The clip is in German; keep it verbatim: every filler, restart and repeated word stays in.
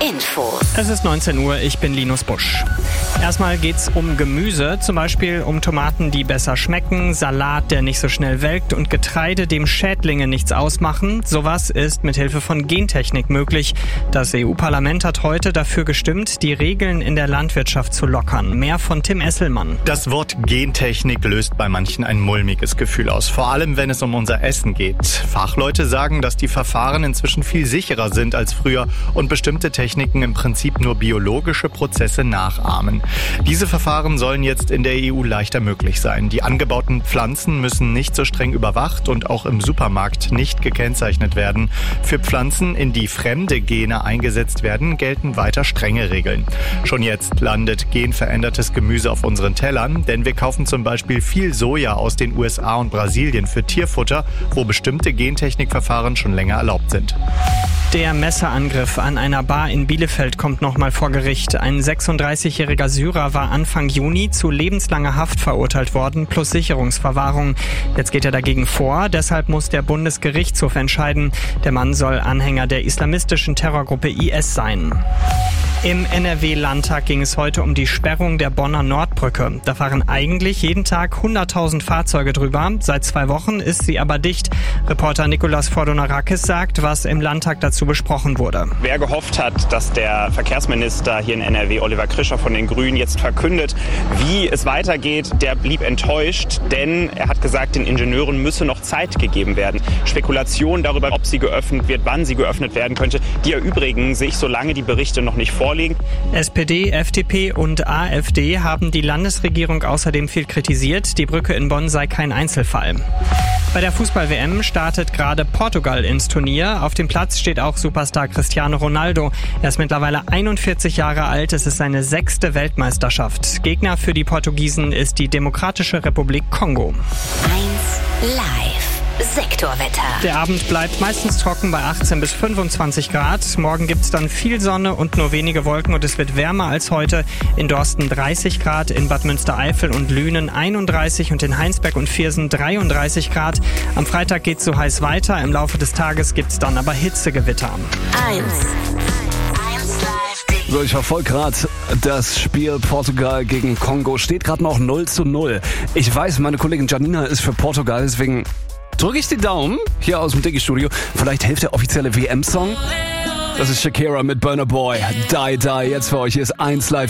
Infos. Es ist neunzehn Uhr, ich bin Linus Busch. Erstmal geht's um Gemüse, zum Beispiel um Tomaten, die besser schmecken, Salat, der nicht so schnell welkt und Getreide, dem Schädlinge nichts ausmachen. Sowas ist mit Hilfe von Gentechnik möglich. Das E U-Parlament hat heute dafür gestimmt, die Regeln in der Landwirtschaft zu lockern. Mehr von Tim Esselmann. Das Wort Gentechnik löst bei manchen ein mulmiges Gefühl aus, vor allem wenn es um unser Essen geht. Fachleute sagen, dass die Verfahren inzwischen viel sicherer sind als früher und bestimmte Techniken im Prinzip nur biologische Prozesse nachahmen. Diese Verfahren sollen jetzt in der E U leichter möglich sein. Die angebauten Pflanzen müssen nicht so streng überwacht und auch im Supermarkt nicht gekennzeichnet werden. Für Pflanzen, in die fremde Gene eingesetzt werden, gelten weiter strenge Regeln. Schon jetzt landet genverändertes Gemüse auf unseren Tellern, denn wir kaufen zum Beispiel viel Soja aus den U S A und Brasilien für Tierfutter, wo bestimmte Gentechnikverfahren schon länger erlaubt sind. Der Messerangriff an einer Bar in Bielefeld kommt nochmal vor Gericht. Ein sechsunddreißigjähriger Syrer war Anfang Juni zu lebenslanger Haft verurteilt worden, plus Sicherungsverwahrung. Jetzt geht er dagegen vor, deshalb muss der Bundesgerichtshof entscheiden. Der Mann soll Anhänger der islamistischen Terrorgruppe I S sein. Im N R W-Landtag ging es heute um die Sperrung der Bonner Nordbrücke. Da fahren eigentlich jeden Tag hunderttausend Fahrzeuge drüber. Seit zwei Wochen ist sie aber dicht. Reporter Nikolas Fordonarakis sagt, was im Landtag dazu besprochen wurde. Wer gehofft hat, dass der Verkehrsminister hier in N R W, Oliver Krischer von den Grünen, jetzt verkündet, wie es weitergeht, der blieb enttäuscht, denn er hat gesagt, den Ingenieuren müsse noch Zeit gegeben werden. Spekulationen darüber, ob sie geöffnet wird, wann sie geöffnet werden könnte, die erübrigen sich, solange die Berichte noch nicht vorliegen. S P D, F D P und A f D haben die Landesregierung außerdem viel kritisiert. Die Brücke in Bonn sei kein Einzelfall. Bei der Fußball-W M startet gerade Portugal ins Turnier. Auf dem Platz steht auch Superstar Cristiano Ronaldo. Er ist mittlerweile einundvierzig Jahre alt. Es ist seine sechste Weltmeisterschaft. Gegner für die Portugiesen ist die Demokratische Republik Kongo. eins live. Sektorwetter. Der Abend bleibt meistens trocken bei achtzehn bis fünfundzwanzig Grad. Morgen gibt's dann viel Sonne und nur wenige Wolken und es wird wärmer als heute. In Dorsten dreißig Grad, in Bad Münstereifel und Lünen einunddreißig und in Heinsberg und Viersen dreiunddreißig Grad. Am Freitag geht's so heiß weiter. Im Laufe des Tages gibt's dann aber Hitzegewitter. eins. So, ich verfolge gerade das Spiel Portugal gegen Kongo. Steht gerade noch null zu null. Ich weiß, meine Kollegin Janina ist für Portugal, deswegen drücke ich die Daumen hier aus dem Digi-Studio. Vielleicht hilft der offizielle W M-Song. Das ist Shakira mit Burna Boy. Die, die, jetzt für euch. Hier ist eins live.